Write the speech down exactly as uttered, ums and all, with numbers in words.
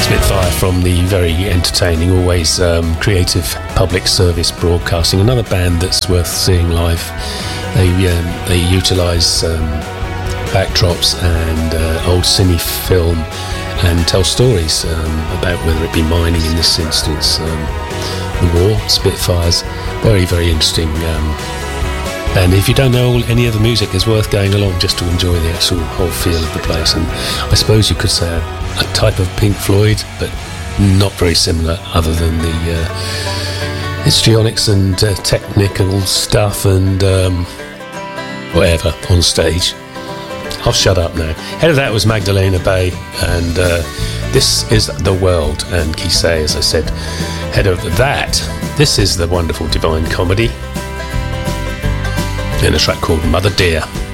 Spitfire from the very entertaining, always um, creative public service broadcasting. Another band that's worth seeing live. They um, they utilise um, backdrops and uh, old cine film and tell stories um, about, whether it be mining in this instance, um, the war, Spitfires. Very, very interesting. Um, and if you don't know any of the music, it's worth going along just to enjoy the actual whole feel of the place. And I suppose you could say a, a type of Pink Floyd, but not very similar, other than the uh, histrionics and uh, technical stuff and um, whatever on stage. I'll shut up now. Head of that was Magdalena Bay, and uh, This Is the World, and Kisei, as I said. Head of that, this is the wonderful Divine Comedy, in a track called Mother Dear.